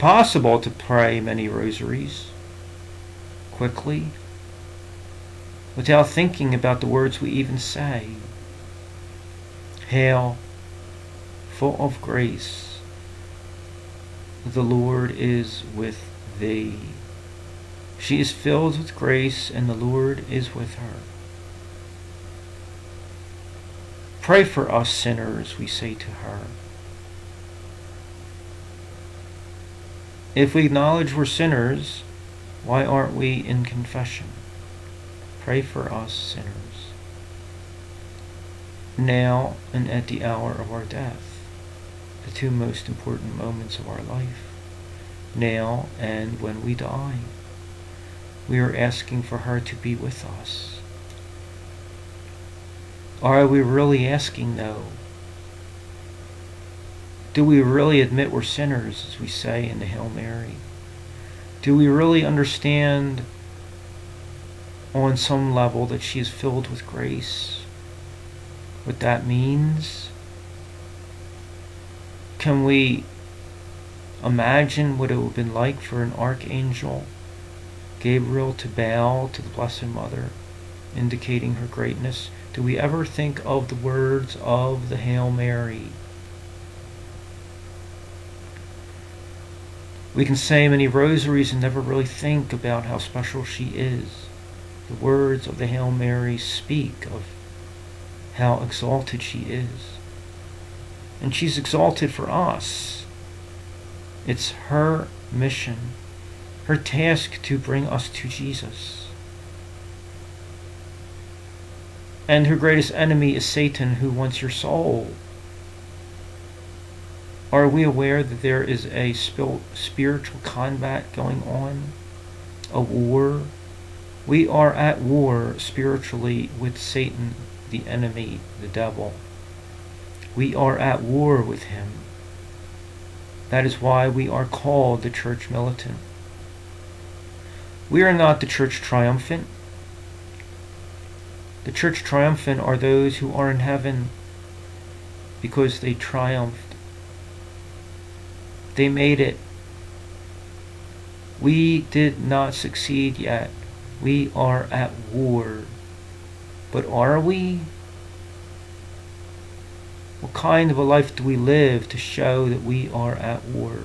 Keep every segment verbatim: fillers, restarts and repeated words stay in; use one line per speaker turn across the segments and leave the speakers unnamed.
possible to pray many rosaries quickly without thinking about the words we even say. Hail, full of grace, the Lord is with thee. She is filled with grace, and the Lord is with her. Pray for us sinners, we say to her. If we acknowledge we're sinners, why aren't we in confession? Pray for us sinners, now and at the hour of our death, the two most important moments of our life, now and when we die. We are asking for her to be with us. Are we really asking, though? Do we really admit we're sinners, as we say in the Hail Mary? Do we really understand on some level that she is filled with grace? What that means? Can we imagine what it would have been like for an archangel, Gabriel, to bow to the Blessed Mother, indicating her greatness? Do we ever think of the words of the Hail Mary? We can say many rosaries and never really think about how special she is. The words of the Hail Mary speak of how exalted she is. And she's exalted for us. It's her mission, her task to bring us to Jesus. And her greatest enemy is Satan, who wants your soul. Are we aware that there is a spiritual combat going on? A war? We are at war spiritually with Satan, the enemy, the devil. We are at war with him. That is why we are called the Church Militant. We are not the Church Triumphant. The Church Triumphant are those who are in heaven because they triumphed. They made it. We did not succeed yet. We are at war. But are we? What kind of a life do we live to show that we are at war?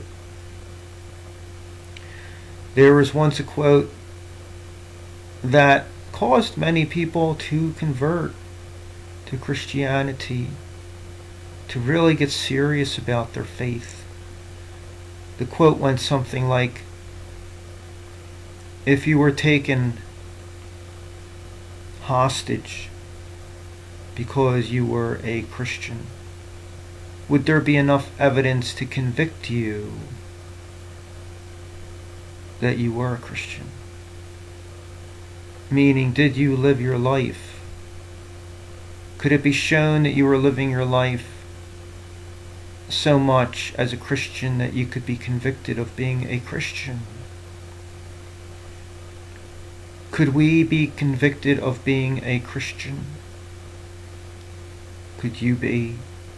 There was once a quote that caused many people to convert to Christianity, to really get serious about their faith. The quote went something like, if you were taken hostage because you were a Christian, would there be enough evidence to convict you that you were a Christian? Meaning, did you live your life? Could it be shown that you were living your life so much as a Christian that you could be convicted of being a Christian? Could we be convicted of being a Christian? Could you be?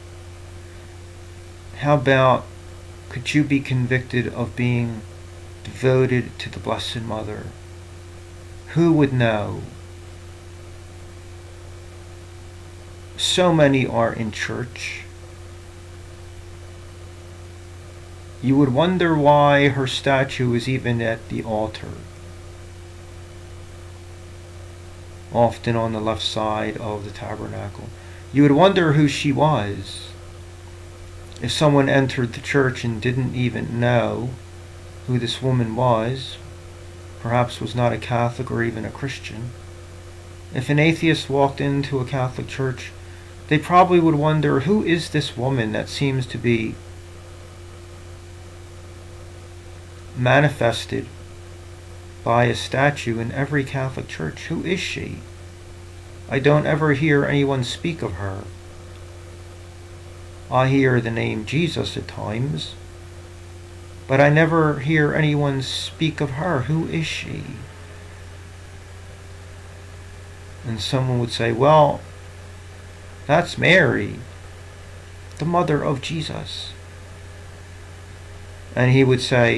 How about, could you be convicted of being devoted to the Blessed Mother? Who would know? So many are in church. You would wonder why her statue is even at the altar, often on the left side of the tabernacle. You would wonder who she was. If someone entered the church and didn't even know who this woman was, perhaps was not a Catholic or even a Christian, if an atheist walked into a Catholic church, they probably would wonder, who is this woman that seems to be manifested by a statue in every Catholic church? Who is she? I don't ever hear anyone speak of her. I hear the name Jesus at times, but I never hear anyone speak of her. Who is she? And someone would say, well, that's Mary, the mother of Jesus. And he would say,